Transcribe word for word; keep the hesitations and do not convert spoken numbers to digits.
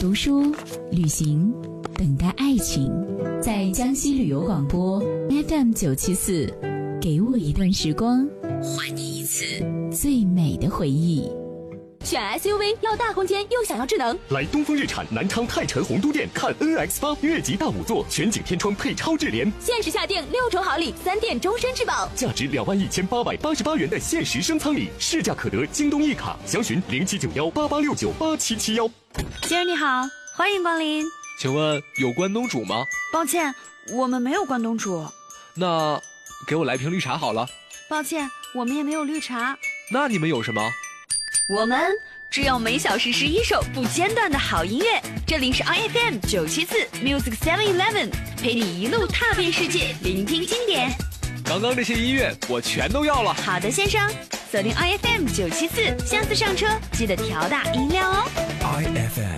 读书、旅行，等待爱情。在江西旅游广播 F M 九七四，给我一段时光，还你一次最美的回忆。 选 S U V 要大空间又想要智能， 来东风日产南昌泰辰鸿都店看 N X 八越级大五座全景天窗配超智联， 限时下定六重好礼，三电终身质保， 价值两万一千八百八十八元的限时升舱礼，市价可得京东一卡，详询零七九幺八八六九八七七幺。 先生你好，欢迎光临。 请问有关东煮吗？ 抱歉，我们没有关东煮。 那给我来瓶绿茶好了。 抱歉，我们也没有绿茶。 那你们有什么？ 我们只有每小时十一首不间断的好音乐。这里是 I F M 九七四 Music Seven Eleven， 陪你一路踏遍世界，聆听经典。 刚刚这些音乐我全都要了。 好的，先生，锁定 I F M 九七四，下次上车记得调大音量哦。